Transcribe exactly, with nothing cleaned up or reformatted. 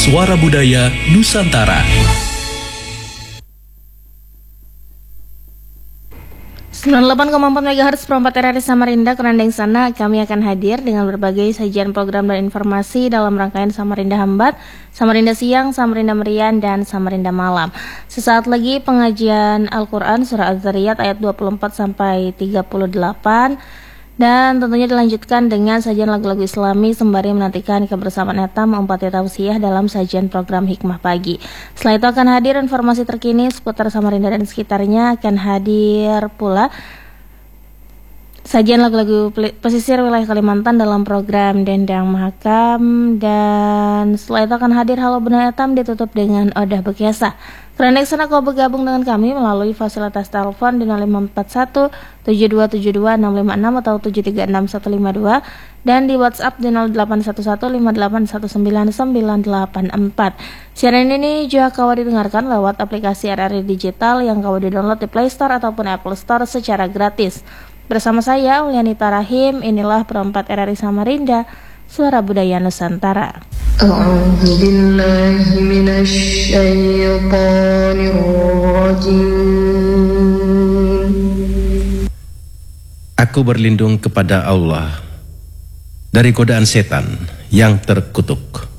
Suara Budaya Nusantara. sembilan puluh delapan koma empat megahertz perempat R R I Samarinda, Kerandeng sana kami akan hadir dengan berbagai sajian program dan informasi dalam rangkaian Samarinda Hambat, Samarinda Siang, Samarinda Merian, dan Samarinda Malam. Sesaat lagi pengajian Al-Quran Surah Az-Zariyat ayat dua puluh empat sampai tiga puluh delapan. Dan tentunya dilanjutkan dengan sajian lagu-lagu Islami sembari menantikan kebersamaan Etam Umpati Tausiah dalam sajian program Hikmah Pagi. Setelah itu akan hadir informasi terkini seputar Samarinda dan sekitarnya, akan hadir pula sajian lagu-lagu pesisir wilayah Kalimantan dalam program Dendang Mahakam, dan setelah itu akan hadir Halo Benar Etam ditutup dengan Odah Bekiasa. Kerandeng sana kau bergabung dengan kami melalui fasilitas telepon di nol lima empat satu tujuh dua tujuh dua enam lima enam atau tujuh tiga enam satu lima dua, dan di WhatsApp di nol delapan satu satu lima delapan satu sembilan sembilan delapan empat. Siaran ini juga kau didengarkan lewat aplikasi R R I Digital yang kau di-download di Play Store ataupun Apple Store secara gratis. Bersama saya Ulianita Rahim, inilah Perempat R R I Samarinda, Suara Budaya Nusantara. A'udzu billahi minasy syaithanir rajim. Aku berlindung kepada Allah dari godaan setan yang terkutuk.